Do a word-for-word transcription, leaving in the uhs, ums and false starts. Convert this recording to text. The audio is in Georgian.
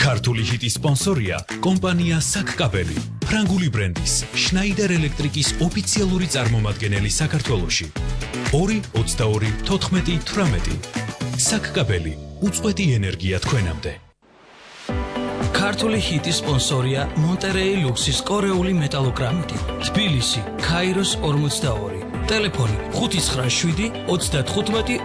ქართული ჰიტის სპონსორია კომპანია საკკაბელი, ფრანგული ბრენდის შნაიდერ ელექტრიკის ოფიციალური წარმომადგენელი საქართველოში. ორი ოცდაორი თოთხმეტი თვრამეტი. საკკაბელი, უწყვეტი ენერგია თქვენამდე. ქართული ჰიტის სპონსორია მონტერეი ლუქსის კორეული მეტალოგრამიტი, თბილისი, ქაიროს ორმოცდაორი. ტელეფონი ხუთი ცხრა შვიდი ოცდათხუთმეტი